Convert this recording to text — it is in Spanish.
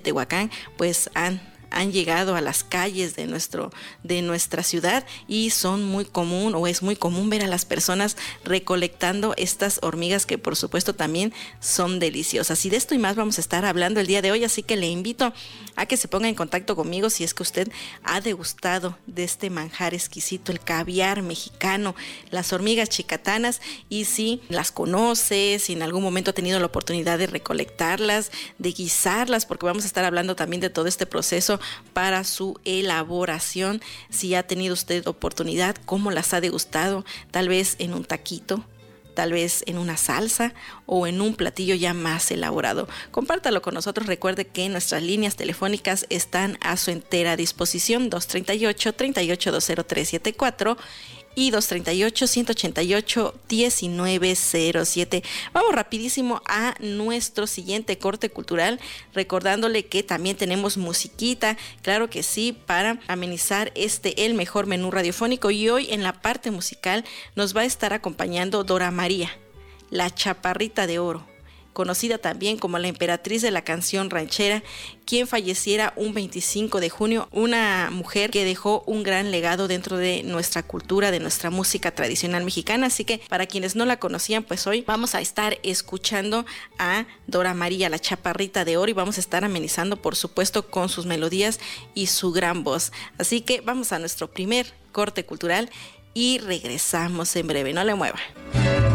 Tehuacán, pues han llegado a las calles de nuestra ciudad, y son muy común, o es muy común, ver a las personas recolectando estas hormigas, que por supuesto también son deliciosas. Y de esto y más vamos a estar hablando el día de hoy, así que le invito a que se ponga en contacto conmigo si es que usted ha degustado de este manjar exquisito, el caviar mexicano, las hormigas chicatanas, y si las conoce, si en algún momento ha tenido la oportunidad de recolectarlas, de guisarlas, porque vamos a estar hablando también de todo este proceso para su elaboración. Si ha tenido usted oportunidad, cómo las ha degustado, tal vez en un taquito, tal vez en una salsa o en un platillo ya más elaborado. Compártalo con nosotros. Recuerde que nuestras líneas telefónicas están a su entera disposición: 238-3820-374 y 238-188-1907. Vamos rapidísimo a nuestro siguiente corte cultural, recordándole que también tenemos musiquita, claro que sí, para amenizar el mejor menú radiofónico. Y hoy en la parte musical nos va a estar acompañando Dora María, la Chaparrita de Oro, conocida también como la emperatriz de la canción ranchera, quien falleciera un 25 de junio, una mujer que dejó un gran legado dentro de nuestra cultura, de nuestra música tradicional mexicana. Así que para quienes no la conocían, pues hoy vamos a estar escuchando a Dora María, la Chaparrita de Oro, y vamos a estar amenizando, por supuesto, con sus melodías y su gran voz. Así que vamos a nuestro primer corte cultural y regresamos en breve, no le mueva.